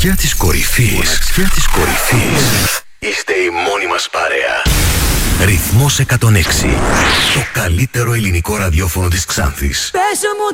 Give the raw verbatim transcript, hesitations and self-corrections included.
μοναξιά της κορυφής. Μοναξιά της κορυφής. Είστε η μόνη μας παρέα. Ρυθμός εκατόν έξι. Το καλύτερο ελληνικό ραδιόφωνο της Ξάνθης. Πες μου